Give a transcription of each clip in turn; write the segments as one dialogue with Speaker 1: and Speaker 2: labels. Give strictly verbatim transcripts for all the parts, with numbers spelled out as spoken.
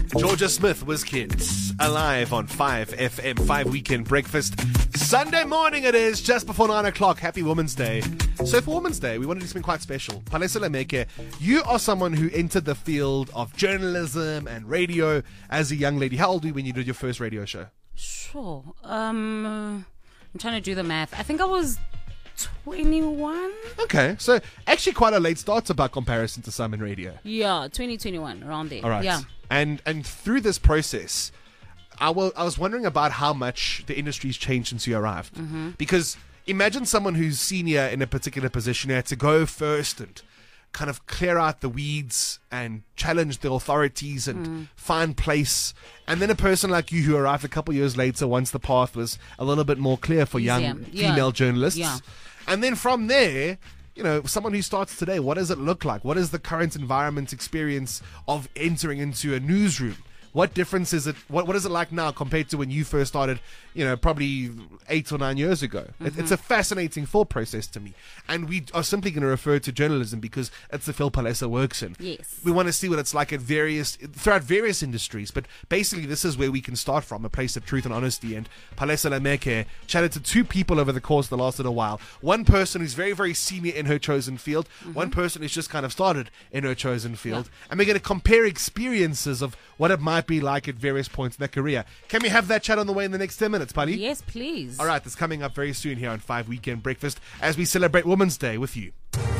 Speaker 1: Georgia Smith was Kids, alive on five F M, five Weekend Breakfast. Sunday morning it is, just before nine o'clock. Happy Women's Day. So for Women's Day, we wanted to do something quite special. Palesa Lemeke, you are someone who entered the field of journalism and radio as a young lady. How old were you when you did your first radio show?
Speaker 2: Sure. Um, I'm trying to do the math. I think I was twenty-one.
Speaker 1: Okay, so actually quite a late start by comparison to some in radio.
Speaker 2: Yeah, twenty twenty-one, around there.
Speaker 1: All right.
Speaker 2: Yeah.
Speaker 1: And and through this process, I, will, I was wondering about how much the industry's changed since you arrived.
Speaker 2: Mm-hmm.
Speaker 1: Because imagine someone who's senior in a particular position had to go first and kind of clear out the weeds and challenge the authorities and mm. find place. And then a person like you who arrived a couple years later once the path was a little bit more clear for young
Speaker 2: yeah.
Speaker 1: female
Speaker 2: yeah.
Speaker 1: journalists.
Speaker 2: Yeah.
Speaker 1: And then from there, you know, someone who starts today, what does it look like? What is the current environment experience of entering into a newsroom? What difference is it? What What is it like now compared to when you first started, you know, probably eight or nine years ago? Mm-hmm. It, it's a fascinating thought process to me. And we are simply going to refer to journalism because it's the field Palesa works in.
Speaker 2: Yes.
Speaker 1: We want to see what it's like at various, throughout various industries. But basically, this is where we can start from, a place of truth and honesty. And Palesa Lemeke chatted to two people over the course of the last little while. One person who's very, very senior in her chosen field. Mm-hmm. One person who's just kind of started in her chosen field. Yeah. And we're going to compare experiences of what it might be like at various points in their career. Can we have that chat on the way in the next ten minutes, Pali?
Speaker 2: Yes, please.
Speaker 1: All right, that's coming up very soon here on five Weekend Breakfast as we celebrate Women's Day with you.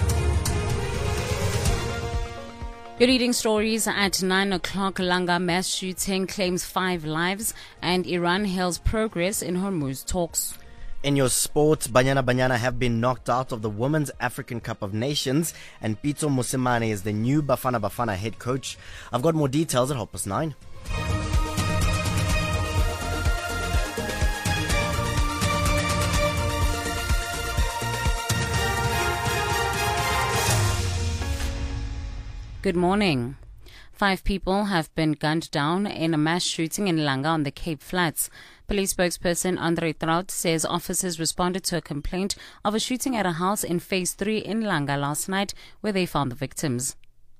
Speaker 2: You're reading stories at nine o'clock. Langa mass shooting claims five lives and Iran hails progress in Hormuz talks.
Speaker 3: In your sports, Banyana Banyana have been knocked out of the Women's African Cup of Nations, and Pitso Mosimane is the new Bafana Bafana head coach. I've got more details at half past nine.
Speaker 2: Good morning. Five people have been gunned down in a mass shooting in Langa on the Cape Flats. Police spokesperson Andre Trout says officers responded to a complaint of a shooting at a house in Phase three in Langa last night, where they found the victims.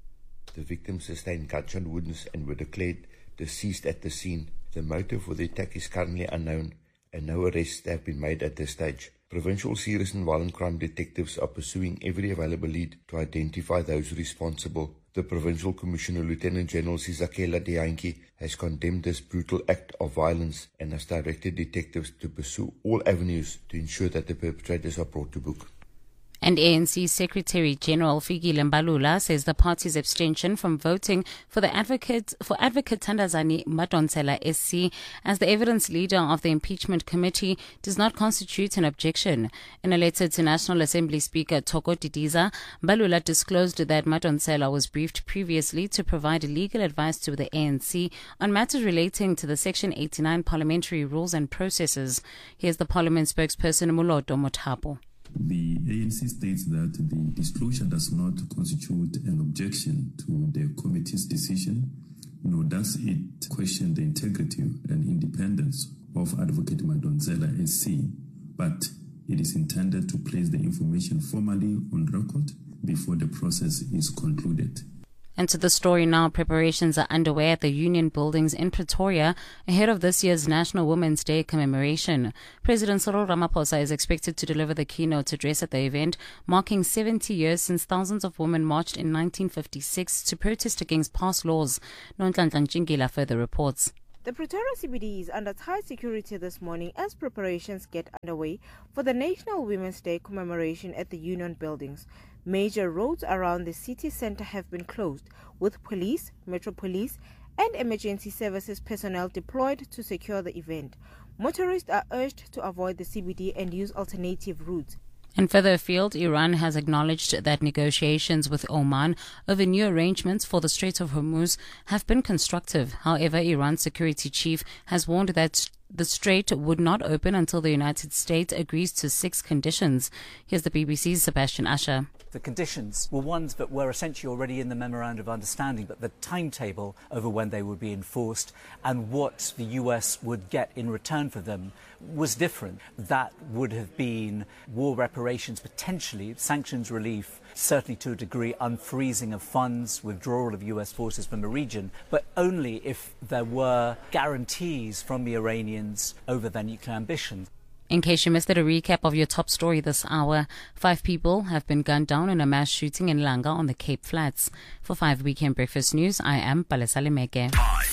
Speaker 4: The victims sustained gunshot wounds and were declared deceased at the scene. The motive for the attack is currently unknown, and no arrests have been made at this stage. Provincial Serious and Violent Crime detectives are pursuing every available lead to identify those responsible. The Provincial Commissioner, Lieutenant General Sizakela Dianki, has condemned this brutal act of violence and has directed detectives to pursue all avenues to ensure that the perpetrators are brought to book.
Speaker 2: And A N C Secretary General Fikile Mbalula says the party's abstention from voting for the advocate for Advocate Thandazani Madonsela S C as the evidence leader of the impeachment committee does not constitute an objection. In a letter to National Assembly Speaker Thoko Didiza, Mbalula disclosed that Madonsela was briefed previously to provide legal advice to the A N C on matters relating to the Section eighty-nine parliamentary rules and processes. Here's the Parliament spokesperson Moloto Mothapo.
Speaker 5: The A N C states that the disclosure does not constitute an objection to the committee's decision, nor does it question the integrity and independence of Advocate Madonsela S C, but it is intended to place the information formally on record before the process is concluded.
Speaker 2: And to the story now, preparations are underway at the Union Buildings in Pretoria ahead of this year's National Women's Day commemoration. President Cyril Ramaphosa is expected to deliver the keynote address at the event, marking seventy years since thousands of women marched in nineteen fifty-six to protest against past laws. Nonhlanhla Ntshingila further reports.
Speaker 6: The Pretoria C B D is under tight security this morning as preparations get underway for the National Women's Day commemoration at the Union Buildings. Major roads around the city centre have been closed, with police, Metro Police and emergency services personnel deployed to secure the event. Motorists are urged to avoid the C B D and use alternative routes.
Speaker 2: And further afield, Iran has acknowledged that negotiations with Oman over new arrangements for the Strait of Hormuz have been constructive. However, Iran's security chief has warned that the strait would not open until the United States agrees to six conditions. Here's the B B C's Sebastian Asher.
Speaker 7: The conditions were ones that were essentially already in the Memorandum of Understanding, but the timetable over when they would be enforced and what the U S would get in return for them was different. That would have been war reparations, potentially sanctions relief, certainly to a degree unfreezing of funds, withdrawal of U S forces from the region, but only if there were guarantees from the Iranians over their nuclear ambitions.
Speaker 2: In case you missed it, a recap of your top story this hour. Five people have been gunned down in a mass shooting in Langa on the Cape Flats. For Five Weekend Breakfast News, I am Palesa Lemeke.